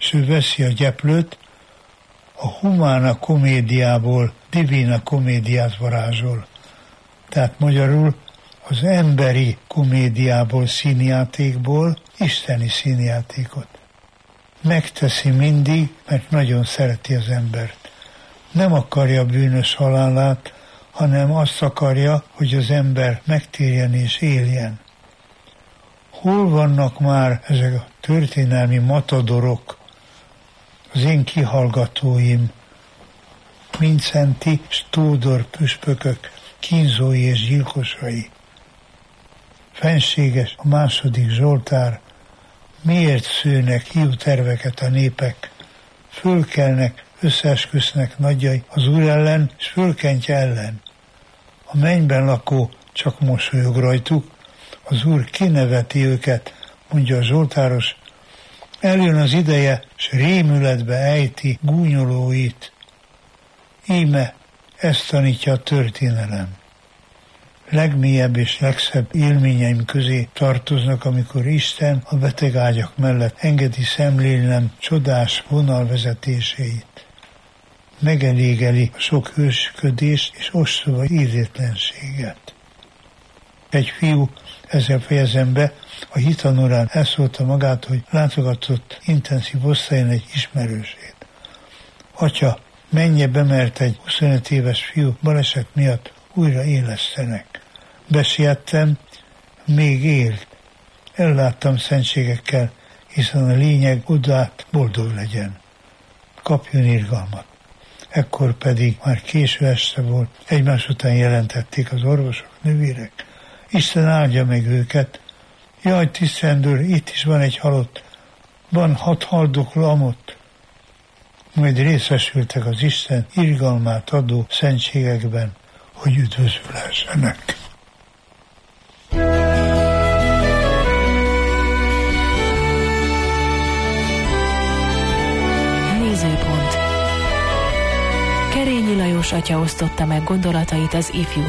és ő veszi a gyeplőt, a humana komédiából divina komédiát varázsol. Tehát magyarul az emberi komédiából, színjátékból isteni színjátékot. Megteszi mindig, mert nagyon szereti az embert. Nem akarja bűnös halálát, hanem azt akarja, hogy az ember megtérjen és éljen. Hol vannak már ezek a történelmi matadorok, az én kihallgatóim, Mincenti és Tódor püspökök, kínzói és gyilkosai? Fenséges a második Zsoltár, miért szőnek hiú terveket a népek, fölkelnek, összeesküsznek nagyjai az Úr ellen, és fölkentje ellen. A mennyben lakó csak mosolyog rajtuk, az Úr kineveti őket, mondja a Zsoltáros, eljön az ideje, s rémületbe ejti gúnyolóit. Íme ezt tanítja a történelem. Legmélyebb és legszebb élményeim közé tartoznak, amikor Isten a betegágyak mellett engedi szemlélnem csodás vonalvezetéseit. Megelégeli a sok hősködést és ostoba ízétlenséget. Egy fiú, ezzel fejezem be, a hitanórán elszólta magát, hogy látogatott intenzív osztályon egy ismerősét. Atya, menje be, mert egy 25 éves fiú baleset miatt újra élesztenek. Besiettem, még élt. Elláttam szentségekkel, hiszen a lényeg odát boldog legyen. Kapjon irgalmat. Ekkor pedig már késő este volt, egymás után jelentették az orvosok, nővérek. Isten áldja meg őket. Jaj, tisztendőr, itt is van egy halott. Van 6 haldokló amott. Majd részesültek az Isten irgalmát adó szentségekben, hogy üdvözülhessenek. Nézőpont. Kerényi Lajos atya osztotta meg gondolatait az ifjú